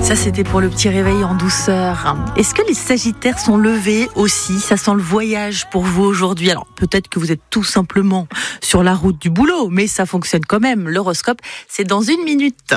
Ça, c'était pour le petit réveil en douceur. Est-ce que les Sagittaires sont levés aussi ? Ça sent le voyage pour vous aujourd'hui. Alors, peut-être que vous êtes tout simplement sur la route du boulot, mais ça fonctionne quand même. L'horoscope, c'est dans 1 minute.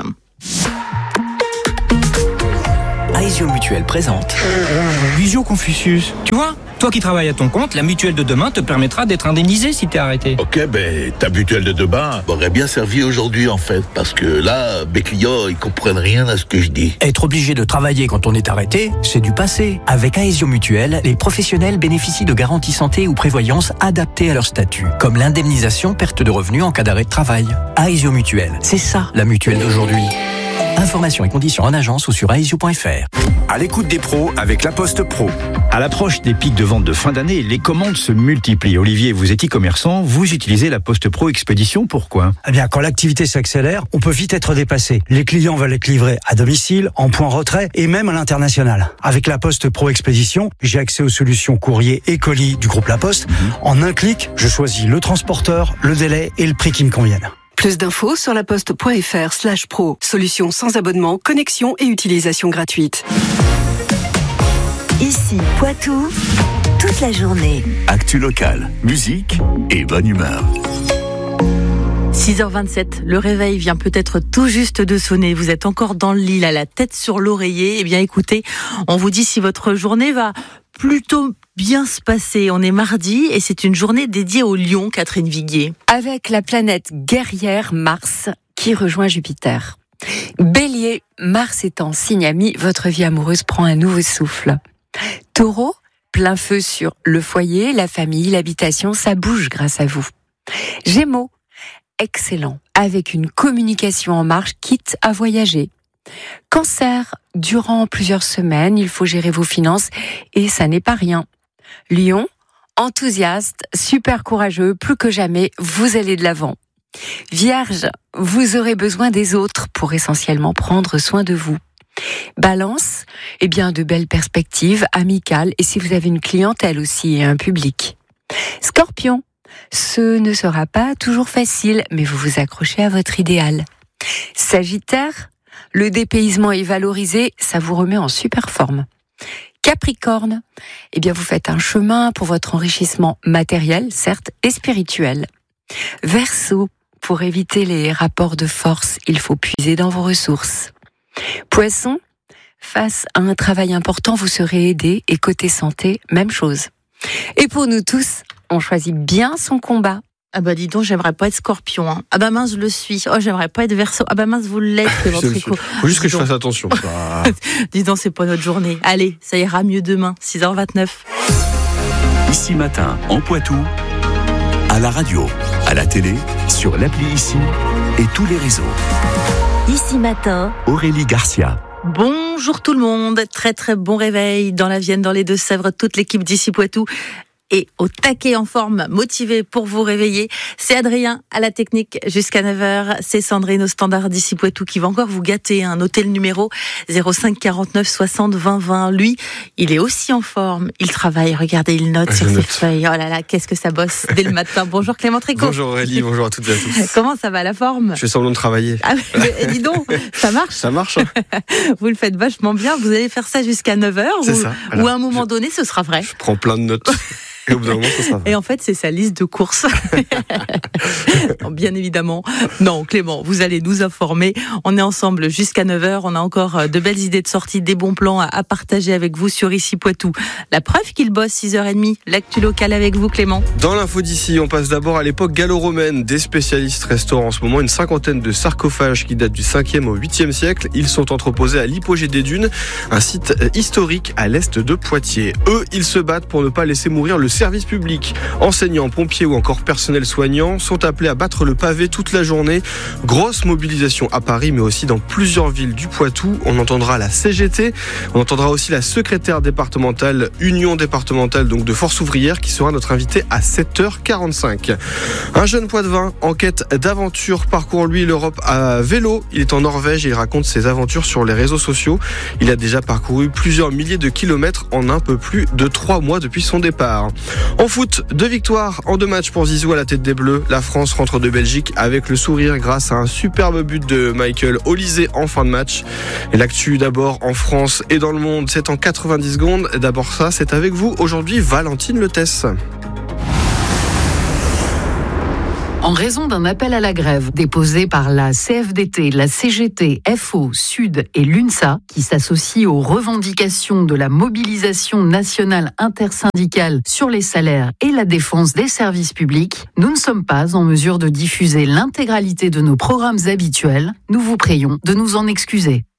Aesio Mutuelle présente Visio Confucius. Tu vois, toi qui travailles à ton compte, la mutuelle de demain te permettra d'être indemnisé si t'es arrêté. Ok, ta mutuelle de demain m'aurait bien servi aujourd'hui en fait, parce que là, mes clients, ils comprennent rien à ce que je dis. Être obligé de travailler quand on est arrêté, c'est du passé. Avec Aesio Mutuelle, les professionnels bénéficient de garanties santé ou prévoyance adaptées à leur statut, comme l'indemnisation perte de revenus en cas d'arrêt de travail. Aesio Mutuelle, c'est ça la mutuelle d'aujourd'hui. Informations et conditions en agence ou sur aesio.fr. À l'écoute des pros avec La Poste Pro. À l'approche des pics de vente de fin d'année, les commandes se multiplient. Olivier, vous êtes e-commerçant, vous utilisez La Poste Pro Expédition, pourquoi ? Eh bien, quand l'activité s'accélère, on peut vite être dépassé. Les clients veulent être livrés à domicile, en point retrait et même à l'international. Avec La Poste Pro Expédition, j'ai accès aux solutions courrier et colis du groupe La Poste. En un clic, je choisis le transporteur, le délai et le prix qui me conviennent. Plus d'infos sur laposte.fr/pro. Solution sans abonnement, connexion et utilisation gratuite. Ici, Poitou, toute la journée. Actu locale, musique et bonne humeur. 6h27, le réveil vient peut-être tout juste de sonner. Vous êtes encore dans le lit, là, la tête sur l'oreiller. Eh bien, écoutez, on vous dit si votre journée va plutôt bien se passer. On est mardi et c'est une journée dédiée au lion, Catherine Viguier. Avec la planète guerrière Mars qui rejoint Jupiter. Bélier, Mars étant signe ami, votre vie amoureuse prend un nouveau souffle. Taureau, plein feu sur le foyer, la famille, l'habitation, ça bouge grâce à vous. Gémeaux, excellent, avec une communication en marche, quitte à voyager. Cancer, durant plusieurs semaines, il faut gérer vos finances et ça n'est pas rien. Lion, enthousiaste, super courageux, plus que jamais, vous allez de l'avant. Vierge, vous aurez besoin des autres pour essentiellement prendre soin de vous. Balance, eh bien de belles perspectives, amicales et si vous avez une clientèle aussi et un public. Scorpion, ce ne sera pas toujours facile, mais vous vous accrochez à votre idéal. Sagittaire, le dépaysement est valorisé, ça vous remet en super forme. Capricorne, eh bien vous faites un chemin pour votre enrichissement matériel, certes, et spirituel. Verseau, pour éviter les rapports de force, il faut puiser dans vos ressources. Poisson, face à un travail important, vous serez aidé et côté santé, même chose. Et pour nous tous, on choisit bien son combat. Ah bah dis donc, j'aimerais pas être Scorpion. Hein. Ah bah mince, je le suis. Oh, j'aimerais pas être Verseau. Ah bah mince, vous l'êtes, c'est votre écho. Faut juste que je fasse attention. Dis donc, c'est pas notre journée. Allez, ça ira mieux demain, 6h29. Ici Matin, en Poitou, à la radio, à la télé, sur l'appli Ici et tous les réseaux. Ici Matin, Aurélie Garcia. Bonjour tout le monde, très très bon réveil dans la Vienne, dans les Deux-Sèvres, toute l'équipe d'Ici Poitou est au taquet, en forme, motivée pour vous réveiller. C'est Adrien à la technique jusqu'à 9h, c'est Sandrine au standard d'Ici Poitou qui va encore vous gâter, hein. Notez le numéro 05 49 60 20 20. Lui, il est aussi en forme, il travaille, regardez, il note sur ses feuilles. Oh là là, qu'est-ce que ça bosse dès le matin. Bonjour Clément Tricot. Bonjour Aurélie, bonjour à toutes et à tous. Comment ça va, la forme ? Je fais semblant de travailler. Ah, dis donc, ça marche ? Ça marche, hein. Vous le faites vachement bien, vous allez faire ça jusqu'à 9h C'est ça. Alors, ou à un moment donné, ce sera vrai. Je prends plein de notes. Et au bout d'un moment, ça sera vrai. Et en fait, c'est sa liste de courses. Non, bien évidemment. Non, Clément, vous allez nous informer. On est ensemble jusqu'à 9h. On a encore de belles idées de sortie, des bons plans à partager avec vous sur Ici Poitou. La preuve qu'il bosse, 6h30. L'actu locale avec vous, Clément. Dans l'info d'ici, on passe d'abord à l'époque gallo-romaine. Des spécialistes restaurent en ce moment une cinquantaine de sarcophages qui datent du 5e au 8e siècle. Ils sont entreposés à l'Hypogée des Dunes, un site historique à l'est de Poitiers. Eux, ils se battent pour ne pas laisser mourir le service public. Enseignants, pompiers ou encore personnel soignant sont appelés à battre le pavé toute la journée. Grosse mobilisation à Paris, mais aussi dans plusieurs villes du Poitou. On entendra la CGT, on entendra aussi la secrétaire départementale, Union départementale donc de Force ouvrière, qui sera notre invitée à 7h45. Un jeune Poitevin en quête d'aventure parcourt lui l'Europe à vélo. Il est en Norvège et il raconte ses aventures sur les réseaux sociaux. Il a déjà parcouru plusieurs milliers de kilomètres en un peu plus de 3 mois depuis son départ. En foot, 2 victoires en 2 matchs pour Zizou à la tête des Bleus. La France rentre de Belgique avec le sourire grâce à un superbe but de Michael Olysée en fin de match. Et l'actu d'abord en France et dans le monde, c'est en 90 secondes. D'abord ça, c'est avec vous aujourd'hui, Valentine Letesse. En raison d'un appel à la grève déposé par la CFDT, la CGT, FO, Sud et l'UNSA, qui s'associe aux revendications de la mobilisation nationale intersyndicale sur les salaires et la défense des services publics, nous ne sommes pas en mesure de diffuser l'intégralité de nos programmes habituels. Nous vous prions de nous en excuser.